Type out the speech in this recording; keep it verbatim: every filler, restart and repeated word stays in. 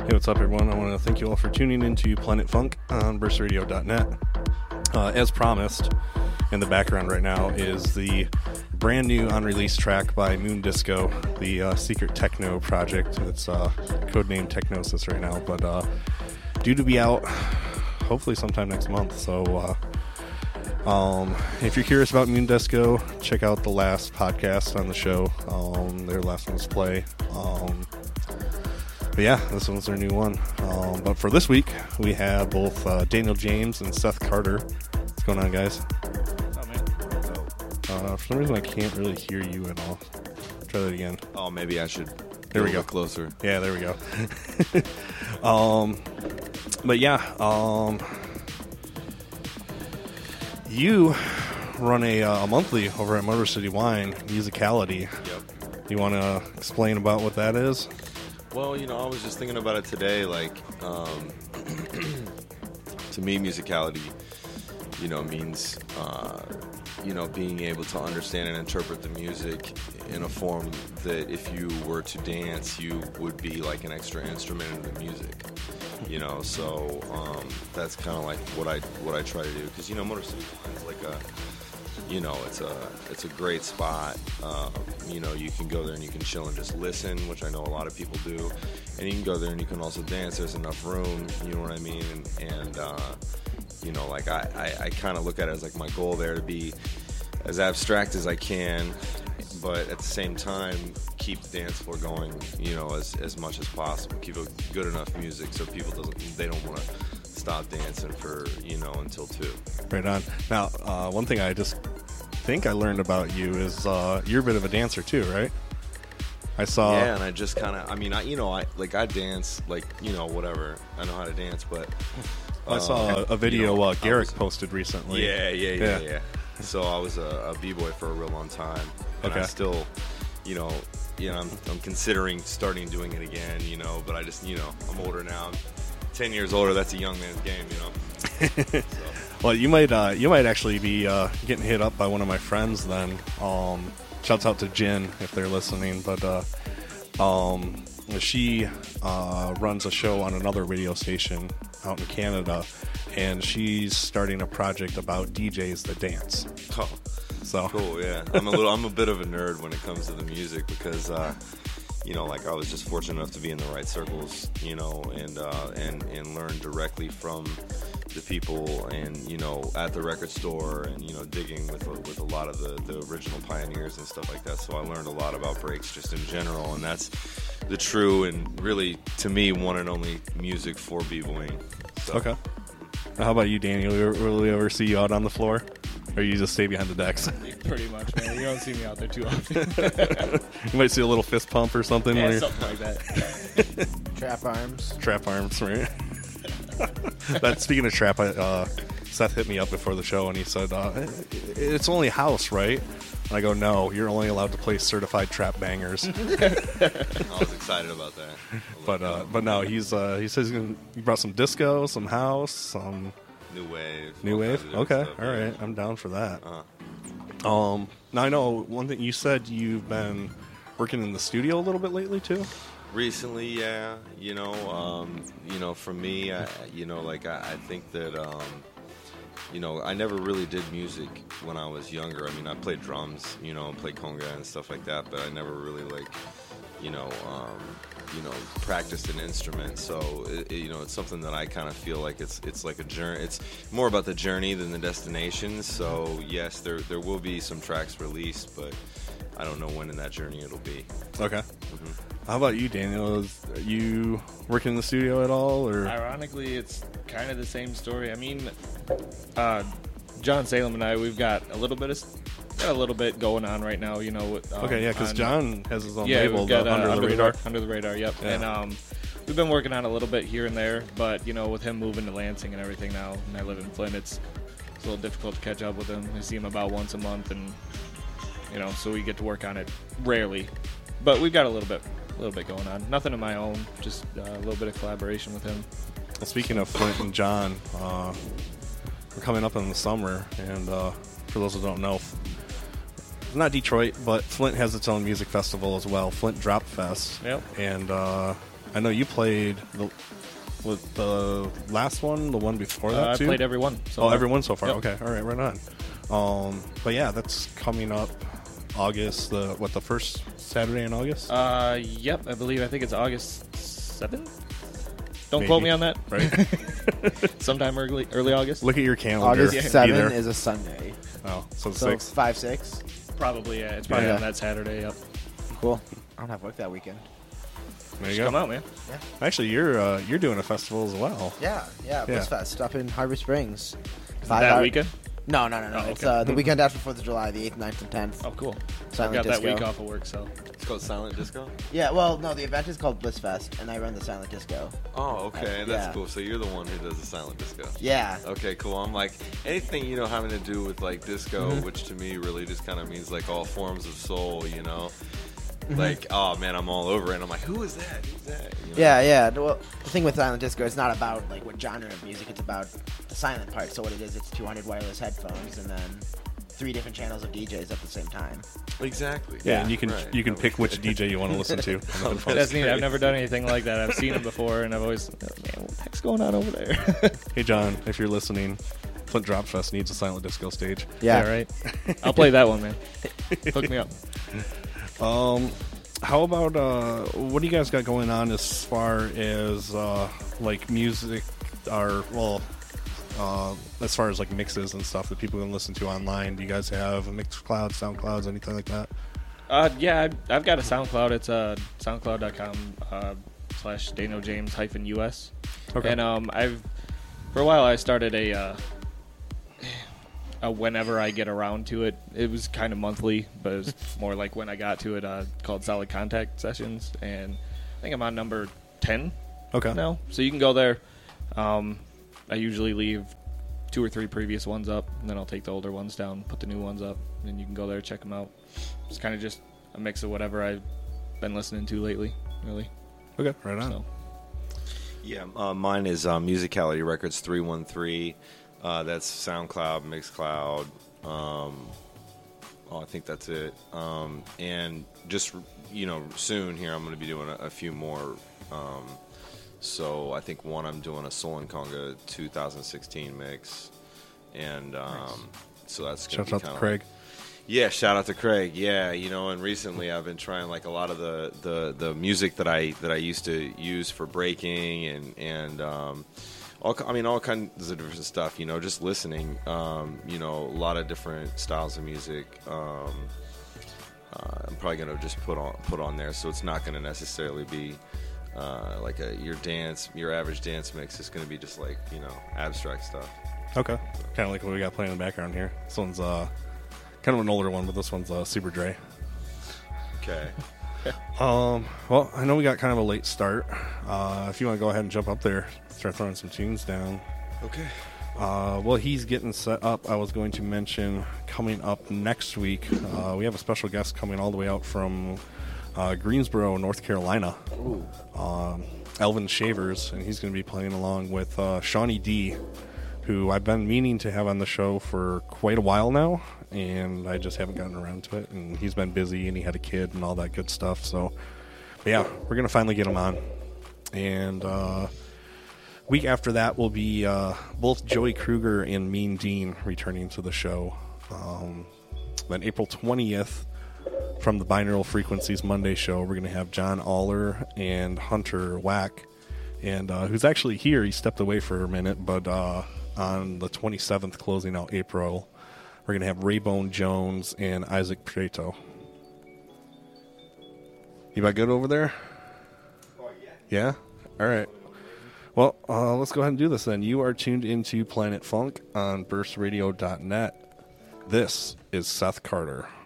Hey, what's up, everyone? I want to thank you all for tuning into Planet Funk on burst radio dot net. Uh, as promised, in the background right now is the brand new unreleased track by Moon Disco, the uh, secret techno project. It's uh, codenamed Technosis right now, but uh, due to be out hopefully sometime next month. So uh, um, if you're curious about Moon Disco, check out the last podcast on the show. Um, their last one was Play. Um, But yeah, this one's their new one. Um, but for this week, we have both uh, Daniel James and Seth Carter. What's going on, guys? Oh, man. Uh, for some reason, I can't really hear you at all. Try that again. Oh, maybe I should. There we go go. Closer. Yeah, there we go. um, but yeah, um, you run a, uh, a monthly over at Motor City Wine, Musicality. Yep. You want to explain about what that is? Well, you know, I was just thinking about it today. Like, um, to me, musicality, you know, means, uh, you know, being able to understand and interpret the music in a form that if you were to dance, you would be like an extra instrument in the music. You know, so um, that's kind of like what I what I try to do. Because, you know, Motor City is like a... You know, it's a it's a great spot. Um, you know, you can go there and you can chill and just listen, which I know a lot of people do. And you can go there and you can also dance. There's enough room, you know what I mean? And, and uh, you know, like I, I, I kind of look at it as like my goal there to be as abstract as I can, but at the same time, keep the dance floor going, you know, as, as much as possible. Keep a good enough music so people doesn't they don't want to stop dancing for, you know, until two. Right on. Now, uh, one thing I just think I learned about you is uh, you're a bit of a dancer too, right? I saw. Yeah, and I just kind of, I mean, I, you know, I like I dance, like, you know, whatever. I know how to dance, but I saw uh, a, a video you know, uh, Garrick was, posted recently. Yeah, yeah, yeah, Yeah. yeah. So I was a, a b-boy for a real long time, and Okay. I still, you know, you know, I'm, I'm considering starting doing it again, you know, but I just, you know, I'm older now. I'm ten years older. That's a young man's game, you know. So. Well, you might uh, you might actually be uh, getting hit up by one of my friends then. Um, shouts out to Jen if they're listening. But uh, um, she uh, runs a show on another radio station out in Canada, and she's starting a project about D Js that dance. Oh, So cool, yeah. I'm a little, I'm a bit of a nerd when it comes to the music because, uh, you know, like I was just fortunate enough to be in the right circles, you know, and uh, and and learn directly from the people, and you know, at the record store, and you know, digging with with a lot of the, the original pioneers and stuff like that. So I learned a lot about breaks just in general, and that's the true and really, to me, one and only music for b-boying. So. okay. How about you, Daniel? Will we ever see you out on the floor, or you just stay behind the decks? Pretty much, man. You don't see me out there too often. You might see a little fist pump or something. Yeah, when you're something like that. Trap arms. Trap arms, right? That, speaking of trap, I, uh, Seth hit me up before the show and he said, uh, it's only house, right? And I go, no, you're only allowed to play certified trap bangers. I was excited about that. But uh, but no, he's uh, he says he's gonna, he brought some disco, some house, some New wave. new all wave. kinds of different Okay, stuff, all yeah. right, I'm down for that. Uh-huh. Um, now I know one thing you said you've been working in the studio a little bit lately too. Recently, yeah, you know, um, you know, for me, I, you know, like I, I think that, um, you know, I never really did music when I was younger. I mean, I played drums, you know, and played conga and stuff like that, but I never really like, you know, um, you know, practiced an instrument. So, it, it, you know, it's something that I kind of feel like it's it's like a journey. It's more about the journey than the destination. So, yes, there there will be some tracks released, but I don't know when in that journey it'll be. Okay. Mm-hmm. How about you, Daniel? Is you working in the studio at all, or? Ironically, it's kind of the same story. I mean, uh, John Salem and I, we've got a little bit of got a little bit going on right now. You know. With, um, Okay, yeah, because on- John has his own yeah, label, we've got, the uh, Under, the Radar. under the radar. Yep. Yeah. And um, we've been working on a little bit here and there, but you know, with him moving to Lansing and everything now, and I live in Flint, it's it's a little difficult to catch up with him. I see him about once a month, and you know, so we get to work on it rarely. But we've got a little bit, a little bit going on. Nothing of my own, just uh, a little bit of collaboration with him. Well, speaking of Flint and John, uh, we're coming up in the summer, and uh, for those who don't know, not Detroit, but Flint has its own music festival as well, Flint Drop Fest. Yep. And uh, I know you played the with the last one, the one before that Uh, I too. played every one. So oh, far. every one so far. Yep. Okay, all right, right on. Um, but yeah, that's coming up August. The what the first Saturday in August? Uh, yep, I believe. I think it's August seventh. Don't Maybe. quote me on that. Right. Sometime early, early August. Look at your calendar. August Yeah. seventh Either. is a Sunday. Oh, so, So six. five, six. Probably, yeah. It's probably Yeah. on that Saturday. Yep. Cool. I don't have work that weekend. There you Just go. come out, man. Actually, you're uh, you're doing a festival as well. Yeah, yeah. Yeah. Blissfest up in Harbor Springs. Is Five that hour- weekend? No, no, no, no. Oh, It's okay. uh, the weekend after Fourth of July, the eighth, ninth, and tenth. Oh, cool. I Silent got that Disco. week off of work, so. It's called Silent Disco. Yeah, well, no, the event is called Blissfest, and I run the Silent Disco. Oh, okay, Uh, that's yeah. cool. So you're the one who does the Silent Disco. Yeah. Okay, cool. I'm like anything you know having to do with like disco, Mhm. which to me really just kind of means like all forms of soul, you know. Mhm. Like, oh man, I'm all over it. I'm like, who is that? Who's that? You know? Yeah, yeah. Well, the thing with silent disco, it's not about like what genre of music. It's about the silent part. So what it is, it's two hundred wireless headphones and then three different channels of D Js at the same time. Exactly. Yeah, and you can Right. you can pick which D J you want to listen to. on the headphones. That's neat. I've great. never done anything like that. I've seen them before, and I've always, man, what the heck's going on over there? Hey John, if you're listening, Flint Drop Fest needs a silent disco stage. Yeah. right. I'll play that one, man. Hook me up. Um, how about uh, what do you guys got going on as far as uh, like music, or well, uh, as far as like mixes and stuff that people can listen to online? Do you guys have a Mixcloud, SoundClouds, anything like that? Uh, yeah, I, I've got a SoundCloud. It's uh, soundcloud dot com uh, slash Dano James hyphen U S. Okay. And um, I've for a while I started a, uh, a whenever I get around to it. It was kind of monthly, but it was more like when I got to it. Uh, called Solid Contact Sessions, and I think I'm on number ten Okay. now. So you can go there. Um, I usually leave two or three previous ones up, and then I'll take the older ones down, put the new ones up, and you can go there, check them out. It's kind of just a mix of whatever I've been listening to lately, really. Okay. Right on. So, Yeah, uh, mine is uh, Musicality Records three one three. Uh, that's SoundCloud, Mixcloud. Um, oh, I think that's it. Um, and just, you know, soon here I'm going to be doing a, a few more. Um, so I think one I'm doing a Soul and Conga two thousand sixteen mix. And um, so that's going Shout to be out to kinda Craig. Yeah, shout out to Craig. Yeah, you know, and recently I've been trying like a lot of the, the, the music that I that I used to use for breaking and and um, all I mean all kinds of different stuff. You know, just listening. Um, you know, a lot of different styles of music. Um, uh, I'm probably gonna just put on put on there, so it's not gonna necessarily be uh, like a your dance your average dance mix. It's gonna be just like you know abstract stuff. Okay. Kind of like what we got playing in the background here. This one's uh, kind of an older one, but this one's uh, Super Dre. Okay. Um, well, I know we got kind of a late start. Uh, if you want to go ahead and jump up there, start throwing some tunes down. Okay. Uh, well, he's getting set up. I was going to mention coming up next week, uh, we have a special guest coming all the way out from uh, Greensboro, North Carolina. Ooh. Um, Elvin Shavers, and he's going to be playing along with uh, Shawnee D, who I've been meaning to have on the show for quite a while now, and I just haven't gotten around to it. And he's been busy, and he had a kid and all that good stuff. So, but yeah, we're going to finally get him on. And uh, week after that will be uh, both Joey Kruger and Mean Dean returning to the show. Um, then April twentieth, from the Binaural Frequencies Monday show, we're going to have John Aller and Hunter Wack, and uh, who's actually here. He stepped away for a minute, but uh, on the twenty-seventh, closing out April, we're going to have Raybone Jones and Isaac Prieto. You about good over there? Yeah? All right. Well, uh, let's go ahead and do this then. You are tuned into Planet Funk on burst radio dot net. This is Seth Carter.